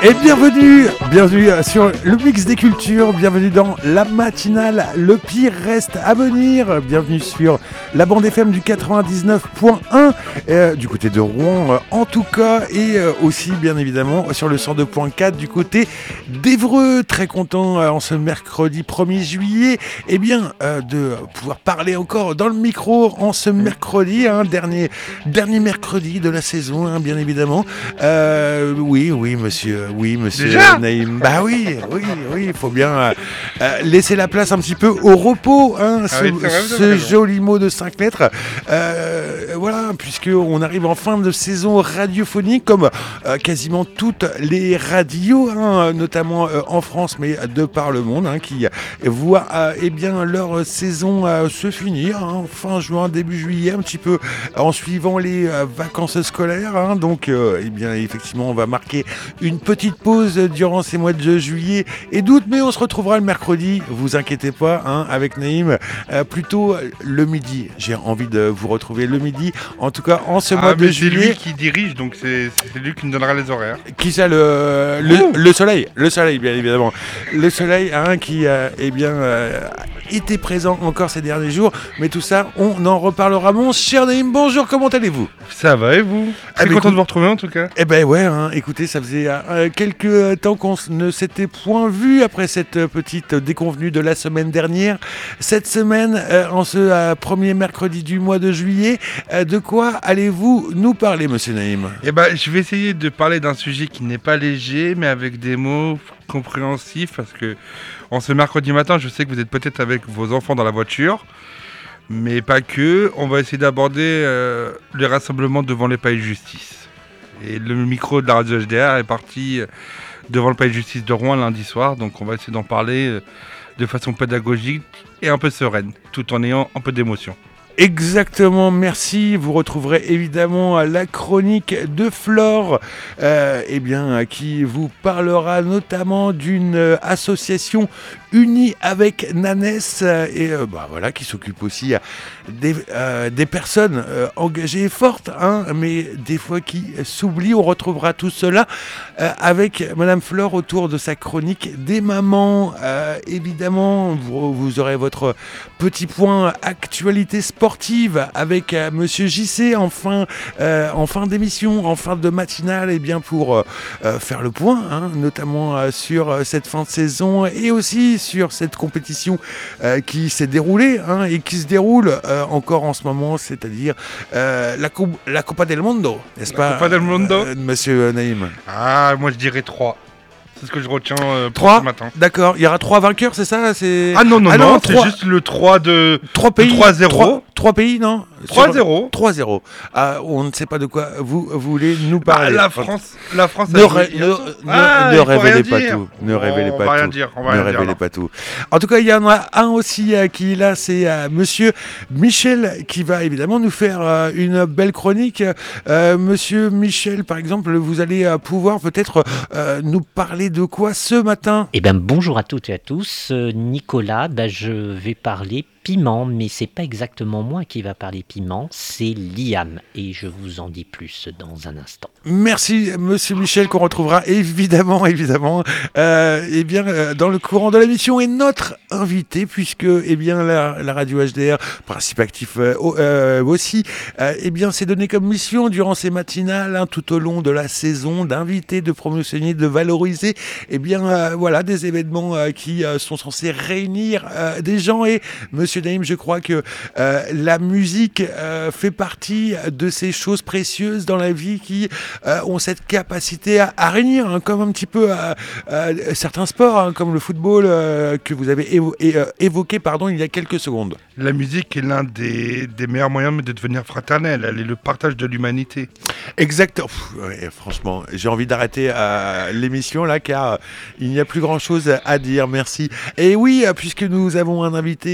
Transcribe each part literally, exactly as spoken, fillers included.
Et bienvenue, bienvenue sur le mix des cultures, bienvenue dans la matinale, le pire reste à venir, bienvenue sur la bande F M du quatre-vingt-dix-neuf point un, euh, du côté de Rouen euh, en tout cas, et euh, aussi bien évidemment sur le cent deux point quatre du côté d'Évreux. Très content euh, en ce mercredi premier juillet, et eh bien euh, de pouvoir parler encore dans le micro en ce mercredi, hein, dernier, dernier mercredi de la saison, hein, bien évidemment. Euh, oui, oui monsieur. Oui, monsieur Déjà Naïm. Bah oui, oui, oui, il faut bien euh, euh, laisser la place un petit peu au repos, hein, ce, ah oui, vrai, ce joli mot de cinq lettres. Euh, voilà, puisqu'on arrive en fin de saison radiophonique, comme euh, quasiment toutes les radios, hein, notamment euh, en France, mais de par le monde, hein, qui voient euh, eh bien, leur saison euh, se finir, hein, fin juin, début juillet, un petit peu en suivant les euh, vacances scolaires. Hein, donc, euh, eh bien, effectivement, on va marquer une petite pause durant ces mois de juillet et d'août, mais on se retrouvera le mercredi, vous inquiétez pas, hein, avec Naïm, euh, plutôt le midi. J'ai envie de vous retrouver le midi, en tout cas en ce ah, mois de c'est juillet. C'est lui qui dirige, donc c'est, c'est lui qui nous donnera les horaires. Qui ça, le, le, le soleil, le soleil bien évidemment. Le soleil, hein, qui euh, eh bien, euh, était présent encore ces derniers jours, mais tout ça, on en reparlera. Mon cher Naïm, bonjour, comment allez-vous ? Ça va et vous ? Très ah, content écoute, de vous retrouver en tout cas. Eh ben ouais, hein, écoutez, ça faisait euh, quelques temps qu'on ne s'était point vu après cette petite déconvenue de la semaine dernière. Cette semaine, euh, en ce euh, premier mercredi du mois de juillet, euh, de quoi allez-vous nous parler, monsieur Naïm ? Eh ben, je vais essayer de parler d'un sujet qui n'est pas léger, mais avec des mots compréhensifs, parce que en ce mercredi matin, je sais que vous êtes peut-être avec vos enfants dans la voiture, mais pas que. On va essayer d'aborder euh, les rassemblements devant les palais de justice. Et le micro de la radio H D R est parti devant le palais de justice de Rouen lundi soir, donc on va essayer d'en parler de façon pédagogique et un peu sereine, tout en ayant un peu d'émotion. Exactement, merci. Vous retrouverez évidemment la chronique de Flore, euh, eh bien, qui vous parlera notamment d'une euh, association unie avec Nanes euh, et euh, bah, voilà, qui s'occupe aussi euh, des, euh, des personnes euh, engagées et fortes, hein, mais des fois qui s'oublient. On retrouvera tout cela euh, avec Madame Flore autour de sa chronique des mamans. Euh, évidemment, vous, vous aurez votre petit point actualité sportive. sportive avec euh, Monsieur J C en fin, euh, en fin d'émission, en fin de matinale, et eh bien pour euh, euh, faire le point, hein, notamment euh, sur euh, cette fin de saison et aussi sur cette compétition euh, qui s'est déroulée, hein, et qui se déroule euh, encore en ce moment, c'est-à-dire euh, la, co- la Copa del Mundo, n'est-ce la pas, Copa del Mundo, euh, Monsieur Naïm ? Ah, moi je dirais trois. C'est ce que je retiens euh, pour trois ce matin. D'accord, il y aura trois vainqueurs, c'est ça, c'est... Ah non, non, ah non, non c'est trois... juste le trois de trois pays, trois zéro. trois, trois pays, non ? trois zéro. trois zéro. Ah, on ne sait pas de quoi vous, vous voulez nous parler. Bah, la France, la France ne, ré, ne, ne, ah, ne révélez pas dire. tout. Ne oh, révélez on pas va tout. Rien dire, on va ne rien révélez dire, pas tout. En tout cas, il y en a un aussi euh, qui est là, c'est euh, Monsieur Michel, qui va évidemment nous faire euh, une belle chronique. Euh, Monsieur Michel, par exemple, vous allez euh, pouvoir peut-être euh, nous parler de quoi ce matin ? Eh bien, bonjour à toutes et à tous. Euh, Nicolas, bah, je vais parler piment, mais c'est pas exactement moi qui va parler piment, c'est Liam, et je vous en dis plus dans un instant. Merci Monsieur Michel, qu'on retrouvera évidemment, évidemment, euh, eh bien, euh, dans le courant de la mission, et notre invité, puisque eh bien, la, la radio H D R, principe actif euh, euh, aussi, euh, eh bien, s'est donné comme mission durant ces matinales, hein, tout au long de la saison, d'inviter, de promotionner, de valoriser, eh bien, euh, voilà, des événements euh, qui euh, sont censés réunir euh, des gens. Et Monsieur Naïm, je crois que euh, la musique euh, fait partie de ces choses précieuses dans la vie qui euh, ont cette capacité à, à réunir, hein, comme un petit peu à, à certains sports, hein, comme le football euh, que vous avez évo- é- euh, évoqué pardon, il y a quelques secondes. La musique est l'un des, des meilleurs moyens de devenir fraternel. Elle est le partage de l'humanité. Exactement. Ouais, franchement, j'ai envie d'arrêter euh, l'émission là, car euh, il n'y a plus grand-chose à dire. Merci. Et oui, euh, puisque nous avons un invité à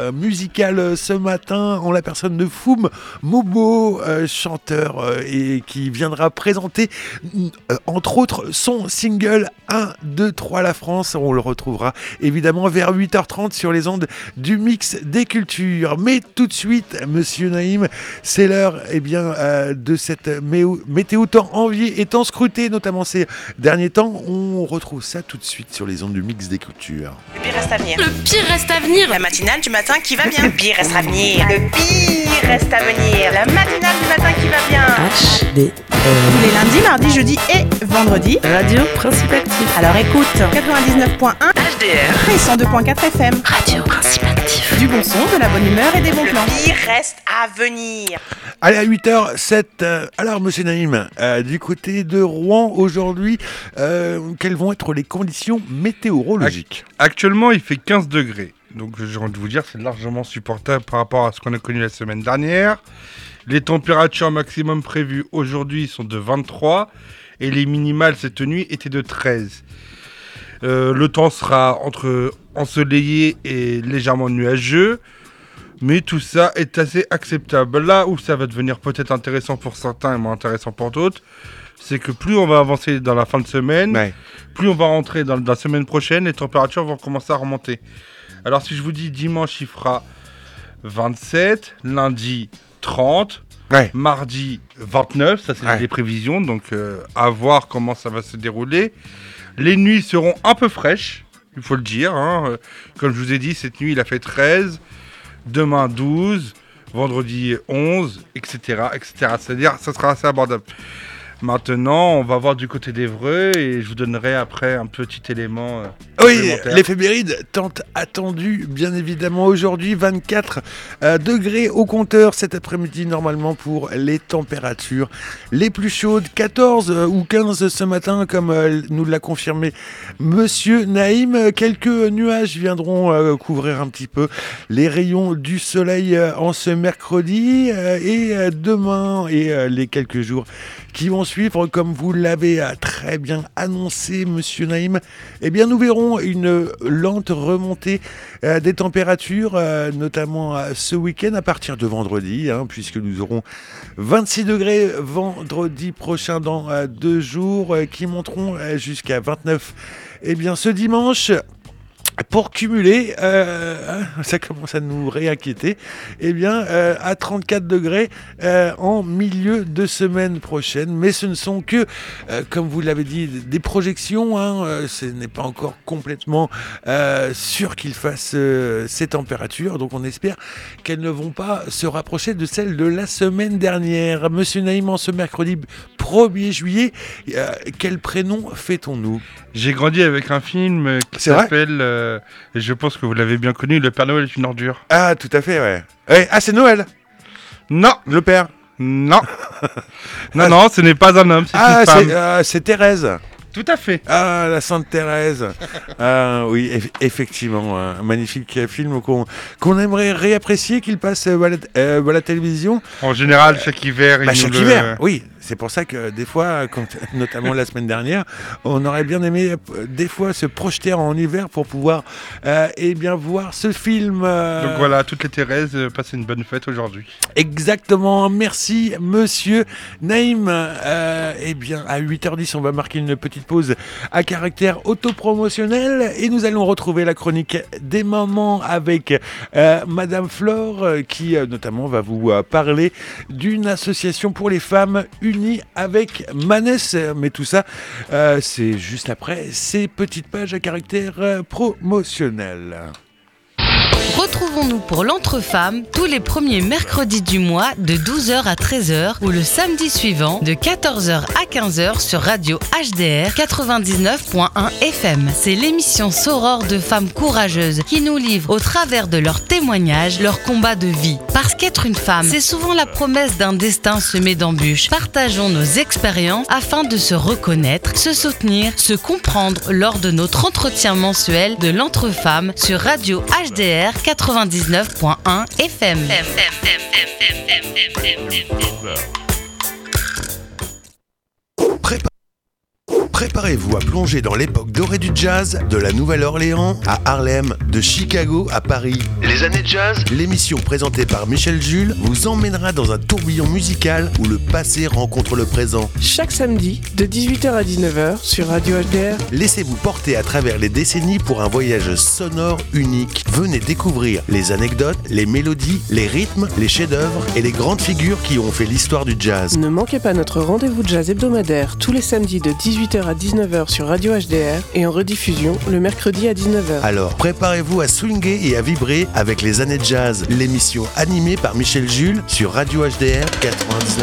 euh, musical ce matin en la personne de Foum Mobo, euh, chanteur euh, et qui viendra présenter euh, entre autres son single un, deux, trois La France. On le retrouvera évidemment vers huit heures trente sur les ondes du Mix des Cultures. Mais tout de suite, monsieur Naïm, c'est l'heure eh bien, euh, de cette méo- météo temps enviée et temps scruté, notamment ces derniers temps. On retrouve ça tout de suite sur les ondes du Mix des Cultures. Le pire reste à venir. Le pire reste à venir. La matinale du matin qui va bien. Le pire reste à venir. Le pire reste à venir. La matinale du matin qui va bien. H D Tous les lundis, mardis, jeudis et vendredis. Radio Principe Actif. Alors écoute, quatre-vingt-dix-neuf point un H D R et cent deux point quatre F M. Radio Principe Actif. Du bon son, de la bonne humeur et des bons plans. Le pire reste à venir. Allez, à huit heures sept, euh, alors monsieur Naïm, euh, du côté de Rouen aujourd'hui, euh, quelles vont être les conditions météorologiques ? Actuellement, il fait quinze degrés. Donc, j'ai envie de vous dire, c'est largement supportable par rapport à ce qu'on a connu la semaine dernière. Les températures maximum prévues aujourd'hui sont de vingt-trois et les minimales cette nuit étaient de treize. Euh, le temps sera entre ensoleillé et légèrement nuageux, mais tout ça est assez acceptable. Là où ça va devenir peut-être intéressant pour certains et moins intéressant pour d'autres, c'est que plus on va avancer dans la fin de semaine, ouais. plus on va rentrer dans, dans la semaine prochaine, les températures vont commencer à remonter. Alors si je vous dis dimanche, il fera vingt-sept, lundi trente, ouais. mardi vingt-neuf, ça c'est ouais. des prévisions, donc euh, à voir comment ça va se dérouler. Les nuits seront un peu fraîches, il faut le dire. Hein. Comme je vous ai dit, cette nuit il a fait treize, demain douze, vendredi onze, et cetera, et cetera. C'est-à-dire ça sera assez abordable. Maintenant, on va voir du côté d'Évreux et je vous donnerai après un petit élément euh, oui, l'éphéméride tant attendu, bien évidemment, aujourd'hui, vingt-quatre euh, degrés au compteur cet après-midi, normalement, pour les températures les plus chaudes. quatorze euh, ou quinze ce matin, comme euh, nous l'a confirmé monsieur Naïm. Quelques nuages viendront euh, couvrir un petit peu les rayons du soleil euh, en ce mercredi euh, et euh, demain et euh, les quelques jours qui vont suivre, comme vous l'avez très bien annoncé, monsieur Naïm. Eh bien, nous verrons une lente remontée euh, des températures, euh, notamment euh, ce week-end à partir de vendredi, hein, puisque nous aurons vingt-six degrés vendredi prochain dans euh, deux jours, euh, qui monteront euh, jusqu'à vingt-neuf. Eh bien, ce dimanche, pour cumuler, euh, ça commence à nous réinquiéter, eh bien, euh, à trente-quatre degrés euh, en milieu de semaine prochaine. Mais ce ne sont que, euh, comme vous l'avez dit, des projections. Hein, euh, ce n'est pas encore complètement euh, sûr qu'ils fassent euh, ces températures. Donc on espère qu'elles ne vont pas se rapprocher de celles de la semaine dernière. Monsieur Naïm, en ce mercredi premier juillet, euh, quel prénom fêtons-nous ? J'ai grandi avec un film qui C'est s'appelle, euh, et je pense que vous l'avez bien connu, Le Père Noël est une ordure. Ah, tout à fait, ouais. ouais ah, c'est Noël ? Non. Le père ? Non. non, non, ce n'est pas un homme, c'est ah, une femme. C'est, euh, c'est Thérèse. Tout à fait. Ah, la Sainte Thérèse. ah, oui, eff- effectivement, un magnifique film qu'on, qu'on aimerait réapprécier, qu'il passe euh, à, la, euh, à la télévision. En général, chaque hiver. Bah, il chaque nous hiver, le... oui. C'est pour ça que des fois, quand, notamment la semaine dernière, on aurait bien aimé euh, des fois se projeter en hiver pour pouvoir euh, eh bien, voir ce film. Euh... Donc voilà, toutes les Thérèses, euh, passez une bonne fête aujourd'hui. Exactement, merci monsieur Naïm. Euh, eh bien, à huit heures dix, on va marquer une petite pause à caractère autopromotionnel et nous allons retrouver la chronique des mamans avec euh, Madame Flore euh, qui euh, notamment va vous euh, parler d'une association pour les femmes unies avec Manès. Mais tout ça, euh, c'est juste après ces petites pages à caractère euh, promotionnel. Retrouvons-nous pour l'Entre-Femmes tous les premiers mercredis du mois de douze heures à treize heures ou le samedi suivant de quatorze heures à quinze heures sur Radio H D R quatre-vingt-dix-neuf point un F M. C'est l'émission Soror de femmes courageuses qui nous livrent au travers de leurs témoignages leur combat de vie. Parce qu'être une femme, c'est souvent la promesse d'un destin semé d'embûches. Partageons nos expériences afin de se reconnaître, se soutenir, se comprendre lors de notre entretien mensuel de l'Entre-Femmes sur Radio H D R quatre-vingt-dix-neuf point un F M. Prépa- Préparez-vous à plonger dans l'époque dorée du jazz, de la Nouvelle-Orléans à Harlem, de Chicago à Paris. Les années jazz, l'émission présentée par Michel Jules, vous emmènera dans un tourbillon musical où le passé rencontre le présent. Chaque samedi, de dix-huit heures à dix-neuf heures, sur Radio H D R. Laissez-vous porter à travers les décennies pour un voyage sonore unique. Venez découvrir les anecdotes, les mélodies, les rythmes, les chefs-d'œuvre et les grandes figures qui ont fait l'histoire du jazz. Ne manquez pas notre rendez-vous jazz hebdomadaire tous les samedis de dix-huit heures à dix-neuf heures sur Radio H D R et en rediffusion le mercredi à dix-neuf heures. Alors préparez-vous à swinguer et à vibrer avec les années jazz, l'émission animée par Michel Jules sur Radio H D R quatre-vingt-dix-neuf.